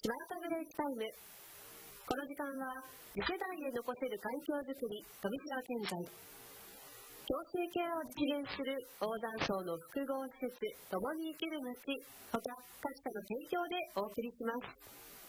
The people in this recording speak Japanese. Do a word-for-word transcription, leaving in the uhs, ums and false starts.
スマートブレイクタイム。この時間は次世代へ残せる環境づくり富島建材、共生ケアを実現する横断層の複合施設ともに生きる街他各社の提供でお送りします。